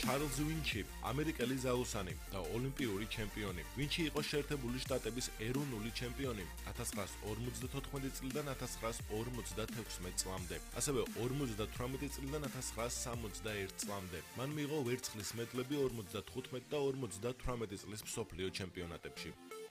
ჩარლზ ვინჩი, ამერიკელი ზაოსანი და ოლიმპიური ჩემპიონი. ვინჩი იყო შეერთებული შტატების ეროვნული ჩემპიონი 1954 წლიდან 1956 წლამდე, ასევე 58 წლიდან 1961 წლამდე. მან მიიღო ვერცხლის მედლები 55 და 58 წლის მსოფლიო ჩემპიონატებში.